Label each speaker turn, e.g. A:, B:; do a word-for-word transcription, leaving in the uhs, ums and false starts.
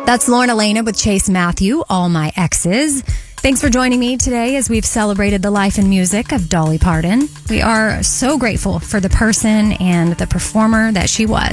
A: That's Lauren Elena with Chase Matthew, All My Exes. Thanks for joining me today as we've celebrated the life and music of Dolly Parton. We are so grateful for the person and the performer that she was.